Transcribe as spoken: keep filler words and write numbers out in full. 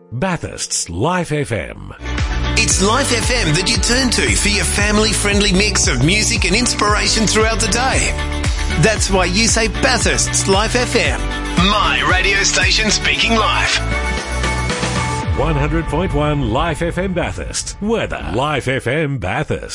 Bathurst's Life F M. It's Life F M that you turn to for your family-friendly mix of music and inspiration throughout the day. That's why you say Bathurst's Life F M. My radio station speaking life. one hundred point one Life F M Bathurst. Weather. Life F M Bathurst.